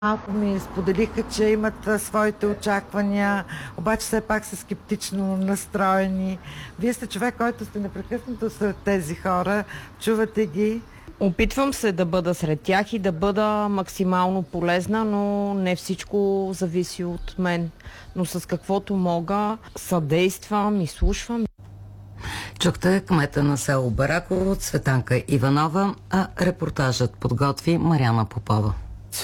Малко ми споделиха, че имат своите очаквания, обаче все пак са скептично настроени. Вие сте човек, който сте непрекъснато сред тези хора, чувате ги. Опитвам се да бъда сред тях и да бъда максимално полезна, но не всичко зависи от мен. Но с каквото мога, съдействам и слушвам. Чухте кмета на село Бараково, Цветанка Иванова, а репортажът подготви Мариана Попова.